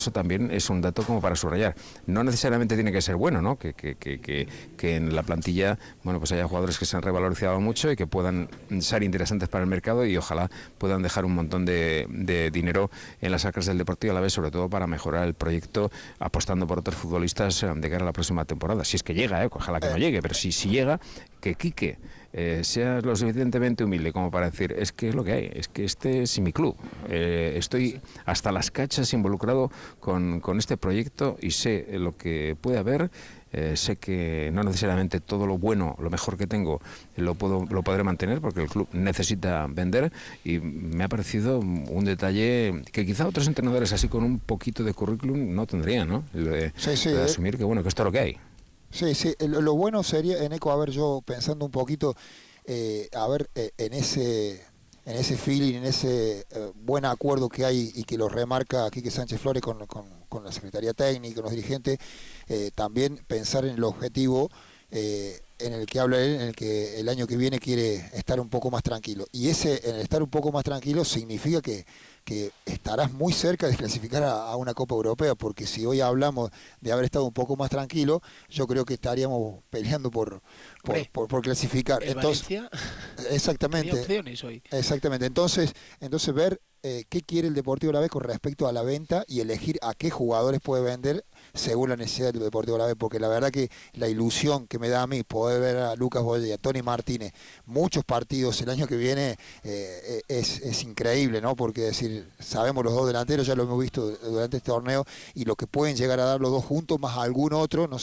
Eso también es un dato como para subrayar. No necesariamente tiene que ser bueno, ¿no? Que en la plantilla, bueno, pues haya jugadores que se han revalorizado mucho y que puedan ser interesantes para el mercado y ojalá puedan dejar un montón de dinero en las arcas del Deportivo Alavés, sobre todo para mejorar el proyecto, apostando por otros futbolistas de cara a la próxima temporada. Si es que llega, ojalá que no llegue, pero si llega, que Quique sea lo suficientemente humilde como para decir, es que es lo que hay, es que este es mi club, estoy hasta las cachas involucrado con este proyecto y sé lo que puede haber, sé que no necesariamente todo lo bueno, lo mejor que tengo lo podré mantener porque el club necesita vender y me ha parecido un detalle que quizá otros entrenadores así con un poquito de currículum no tendrían, ¿no? De asumir que bueno, que esto es lo que hay. Sí, sí, lo bueno sería, Eneco, a ver, yo pensando un poquito, en ese feeling, en ese buen acuerdo que hay y que lo remarca Quique Sánchez Flores con la Secretaría Técnica, con los dirigentes, también pensar en el objetivo en el que habla él, en el que el año que viene quiere estar un poco más tranquilo. Y en el estar un poco más tranquilo significa que estarás muy cerca de clasificar a una Copa Europea, porque si hoy hablamos de haber estado un poco más tranquilo, yo creo que estaríamos peleando por clasificar. Entonces, Valencia tenía exactamente, opciones hoy. exactamente. Entonces ver qué quiere el Deportivo Alavés con respecto a la venta y elegir a qué jugadores puede vender según la necesidad del Deportivo Alavés, porque la verdad que la ilusión que me da a mí poder ver a Lucas Boya y a Tony Martínez muchos partidos el año que viene es increíble, ¿no? Porque decir, sabemos los dos delanteros, ya lo hemos visto durante este torneo, y lo que pueden llegar a dar los dos juntos más algún otro, no